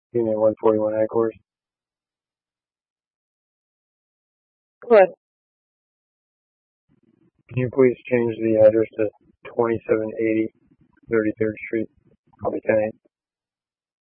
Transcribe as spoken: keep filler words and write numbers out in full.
Unit one forty-one headquarters. Go ahead. Can you please change the address to twenty-seven eighty thirty-third Street? I'll be ten eight.